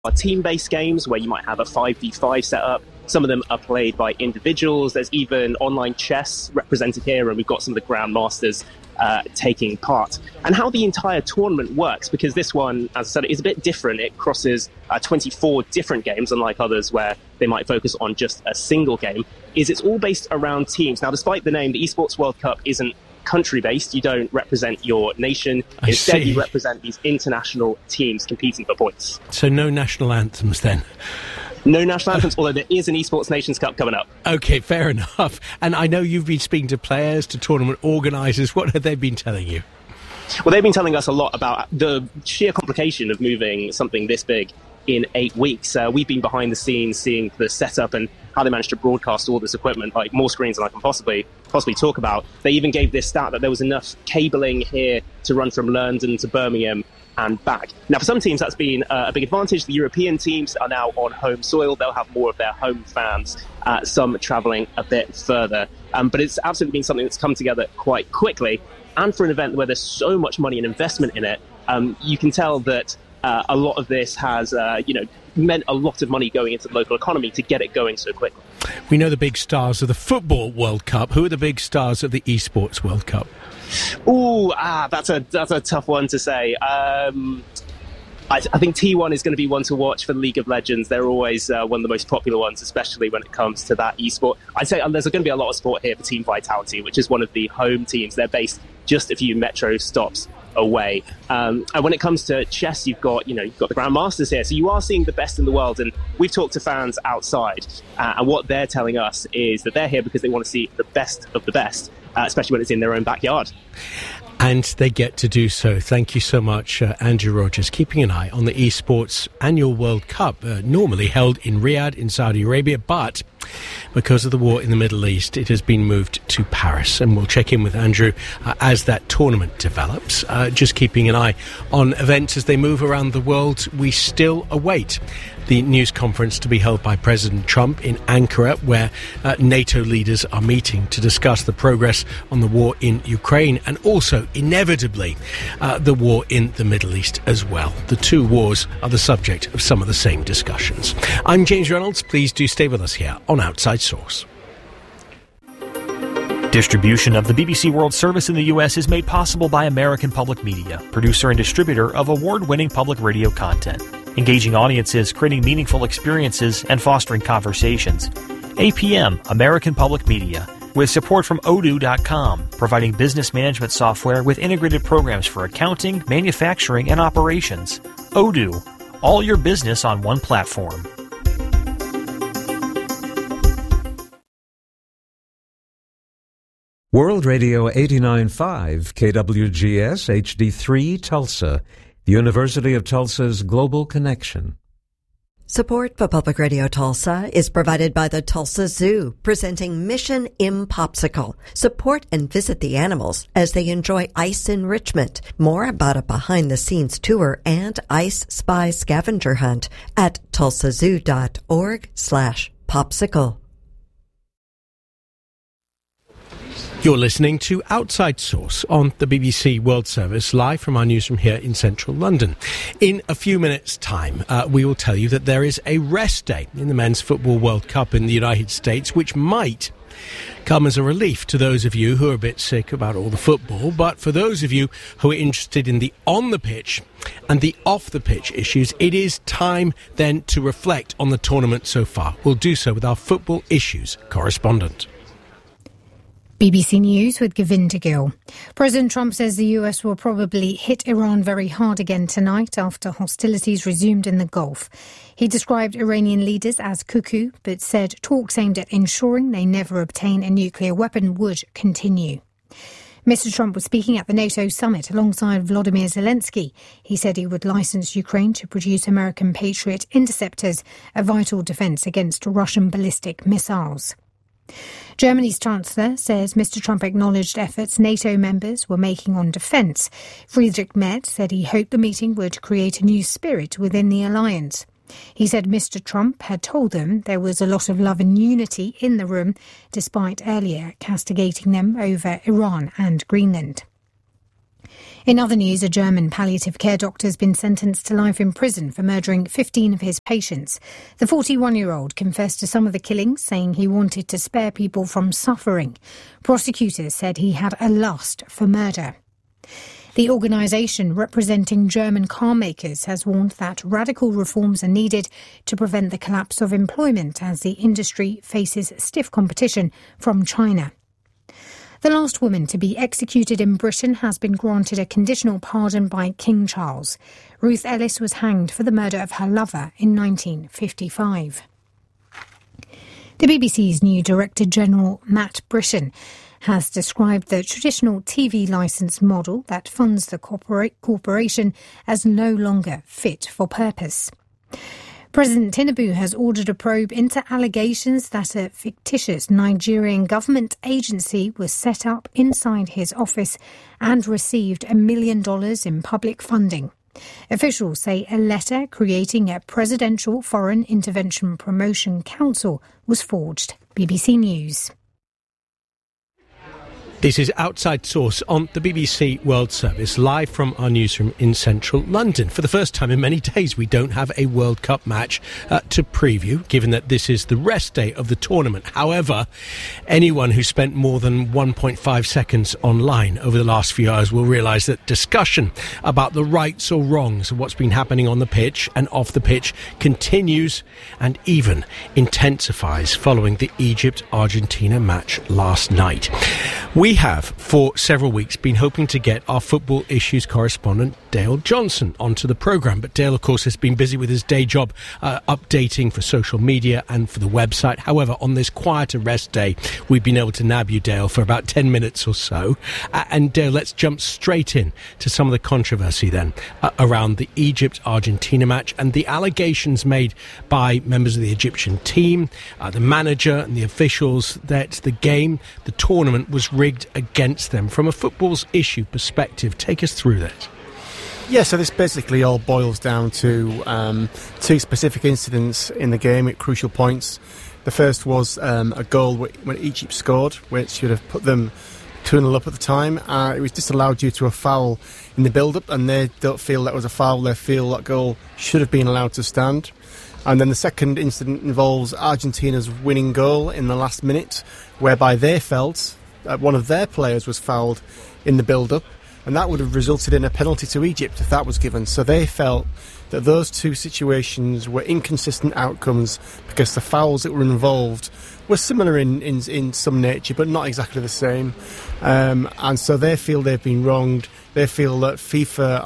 are team-based games where you might have a 5v5 setup. Some of them are played by individuals. There's even online chess represented here, and we've got some of the grandmasters taking part. And how the entire tournament works, because this one, as I said, is a bit different. It crosses 24 different games, unlike others where they might focus on just a single game, is it's all based around teams. Now, despite the name, the Esports World Cup isn't country-based. You don't represent your nation. Instead, you represent these international teams competing for points. So no national anthems then? No national anthems, although there is an Esports Nations Cup coming up. OK, fair enough. And I know you've been speaking to players, to tournament organisers. What have they been telling you? Well, they've been telling us a lot about the sheer complication of moving something this big in 8 weeks. We've been behind the scenes seeing the setup and how they managed to broadcast all this equipment, like more screens than I can possibly talk about. They even gave this stat that there was enough cabling here to run from London to Birmingham and back. Now, for some teams, that's been a big advantage. The European teams are now on home soil. They'll have more of their home fans, some travelling a bit further. But it's absolutely been something that's come together quite quickly. And for an event where there's so much money and investment in it, you can tell that a lot of this has, meant a lot of money going into the local economy to get it going so quickly. We know the big stars of the Football World Cup. Who are the big stars of the Esports World Cup? That's a tough one to say. I think T1 is going to be one to watch for League of Legends. They're always one of the most popular ones, especially when it comes to that esport. I'd say there's going to be a lot of support here for Team Vitality, which is one of the home teams. They're based just a few metro stops away. And when it comes to chess, you've got the grandmasters here. So you are seeing the best in the world. And we've talked to fans outside, and what they're telling us is that they're here because they want to see the best of the best, especially when it's in their own backyard. And they get to do so. Thank you so much, Andrew Rogers, keeping an eye on the Esports Annual World Cup, normally held in Riyadh in Saudi Arabia, but because of the war in the Middle East, it has been moved to Paris. And we'll check in with Andrew as that tournament develops. Just keeping an eye on events as they move around the world. We still await the news conference to be held by President Trump in Ankara, where NATO leaders are meeting to discuss the progress on the war in Ukraine and also, inevitably, the war in the Middle East as well. The two wars are the subject of some of the same discussions. I'm James Reynolds. Please do stay with us here on Outside Source. Distribution of the BBC World Service in the U.S. is made possible by American Public Media, producer and distributor of award-winning public radio content, engaging audiences, creating meaningful experiences, and fostering conversations. APM, American Public Media, with support from Odoo.com, providing business management software with integrated programs for accounting, manufacturing, and operations. Odoo, all your business on one platform. World Radio 89.5 KWGS HD3 Tulsa, the University of Tulsa's Global Connection. Support for Public Radio Tulsa is provided by the Tulsa Zoo, presenting Mission Impopsicle. Support and visit the animals as they enjoy ice enrichment. More about a behind-the-scenes tour and Ice Spy scavenger hunt at tulsazoo.org/popsicle. You're listening to Outside Source on the BBC World Service, live from our newsroom here in central London. In a few minutes' time, we will tell you that there is a rest day in the Men's Football World Cup in the United States, which might come as a relief to those of you who are a bit sick about all the football. But for those of you who are interested in the on-the-pitch and the off-the-pitch issues, it is time then to reflect on the tournament so far. We'll do so with our Football Issues correspondent. BBC News with Govinda Gill. President Trump says the US will probably hit Iran very hard again tonight after hostilities resumed in the Gulf. He described Iranian leaders as cuckoo, but said talks aimed at ensuring they never obtain a nuclear weapon would continue. Mr. Trump was speaking at the NATO summit alongside Volodymyr Zelensky. He said he would license Ukraine to produce American Patriot interceptors, a vital defense against Russian ballistic missiles. Germany's Chancellor says Mr. Trump acknowledged efforts NATO members were making on defence. Friedrich Merz said he hoped the meeting would create a new spirit within the alliance. He said Mr. Trump had told them there was a lot of love and unity in the room, despite earlier castigating them over Iran and Greenland. In other news, a German palliative care doctor has been sentenced to life in prison for murdering 15 of his patients. The 41-year-old confessed to some of the killings, saying he wanted to spare people from suffering. Prosecutors said he had a lust for murder. The organisation representing German car makers has warned that radical reforms are needed to prevent the collapse of employment as the industry faces stiff competition from China. The last woman to be executed in Britain has been granted a conditional pardon by King Charles. Ruth Ellis was hanged for the murder of her lover in 1955. The BBC's new Director General, Matt Britton, has described the traditional TV licence model that funds the corporation as no longer fit for purpose. President Tinubu has ordered a probe into allegations that a fictitious Nigerian government agency was set up inside his office and received $1 million in public funding. Officials say a letter creating a Presidential Foreign Intervention Promotion Council was forged. BBC News. This is Outside Source on the BBC World Service, live from our newsroom in central London. For the first time in many days, we don't have a World Cup match to preview, given that this is the rest day of the tournament. However, anyone who spent more than 1.5 seconds online over the last few hours will realise that discussion about the rights or wrongs of what's been happening on the pitch and off the pitch continues and even intensifies following the Egypt-Argentina match last night. We have, for several weeks, been hoping to get our football issues correspondent Dale Johnson onto the programme. But Dale, of course, has been busy with his day job updating for social media and for the website. However, on this quieter rest day, we've been able to nab you, Dale, for about 10 minutes or so. And Dale, let's jump straight in to some of the controversy then around the Egypt-Argentina match and the allegations made by members of the Egyptian team, the manager and the officials that the game, the tournament, was rigged against them. From a football's issue perspective, take us through that. Yeah, so this basically all boils down to two specific incidents in the game at crucial points. The first was a goal when Egypt scored, which should have put them 2-0 up at the time. It was disallowed due to a foul in the build-up, and they don't feel that was a foul. They feel that goal should have been allowed to stand. And then the second incident involves Argentina's winning goal in the last minute, whereby they felt one of their players was fouled in the build-up, and that would have resulted in a penalty to Egypt if that was given. So they felt that those two situations were inconsistent outcomes because the fouls that were involved were similar in some nature, but not exactly the same. And so they feel they've been wronged. They feel that FIFA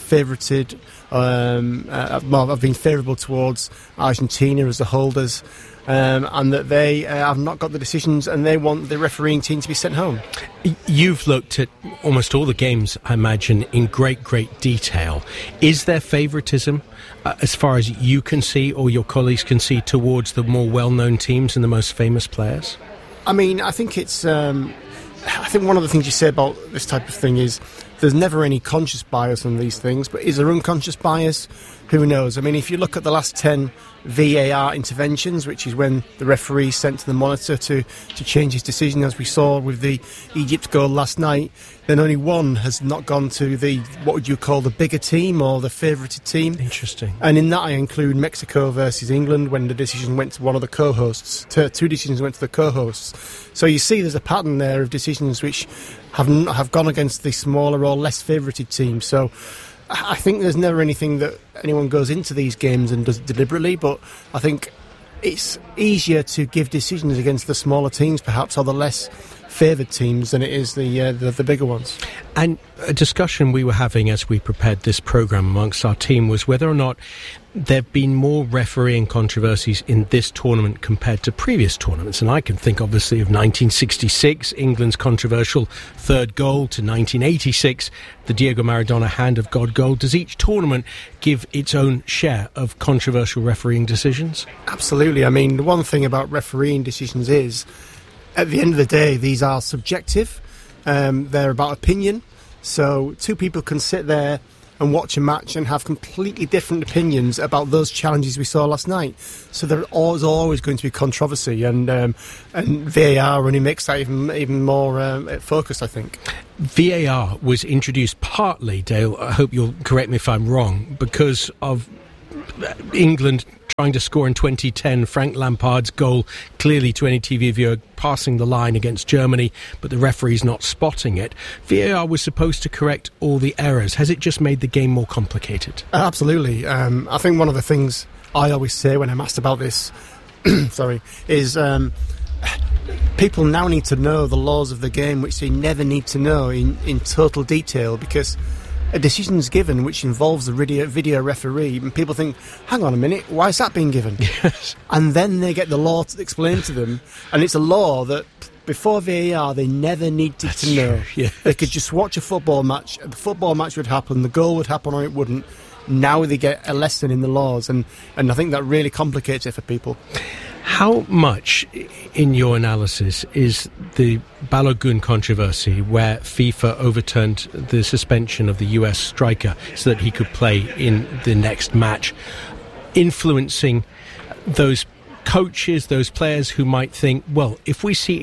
have been favourable towards Argentina as the holders. And that they have not got the decisions, and they want the refereeing team to be sent home. You've looked at almost all the games, I imagine, in great detail. Is there favouritism, as far as you can see or your colleagues can see, towards the more well-known teams and the most famous players? I mean, I think it's... I think one of the things you say about this type of thing is there's never any conscious bias on these things, but is there unconscious bias? Who knows? I mean, if you look at the last 10 VAR interventions, which is when the referee sent to the monitor to change his decision, as we saw with the Egypt goal last night, then only one has not gone to the, what would you call, the bigger team or the favoured team. Interesting. And in that I include Mexico versus England, when the decision went to one of the co-hosts. Two decisions went to the co-hosts. So you see there's a pattern there of decisions which have gone against the smaller or less favoured team. So I think there's never anything that anyone goes into these games and does it deliberately, but I think it's easier to give decisions against the smaller teams, perhaps, or the less favoured teams than it is the bigger ones. And a discussion we were having as we prepared this programme amongst our team was whether or not there have been more refereeing controversies in this tournament compared to previous tournaments. And I can think, obviously, of 1966, England's controversial third goal, to 1986, the Diego Maradona Hand of God goal. Does each tournament give its own share of controversial refereeing decisions? Absolutely. I mean, the one thing about refereeing decisions is, at the end of the day, these are subjective. They're about opinion. So two people can sit there and watch a match and have completely different opinions about those challenges we saw last night. So there is always going to be controversy, and VAR only makes that even more focused, I think. VAR was introduced partly, Dale, I hope you'll correct me if I'm wrong, because of England trying to score in 2010, Frank Lampard's goal, clearly to any TV viewer, passing the line against Germany, but the referee's not spotting it. VAR was supposed to correct all the errors. Has it just made the game more complicated? Absolutely. I think one of the things I always say when I'm asked about this is people now need to know the laws of the game, which they never need to know in total detail, because a decision's given which involves the video referee, and people think, hang on a minute, why is that being given? Yes. And then they get the law explained to them, and it's a law that before VAR they never needed to know. Yes. They could just watch a football match, the football match would happen, the goal would happen or it wouldn't. Now they get a lesson in the laws, and I think that really complicates it for people. How much, in your analysis, is the Balogun controversy, where FIFA overturned the suspension of the US striker so that he could play in the next match, influencing those coaches, those players who might think, well, if we see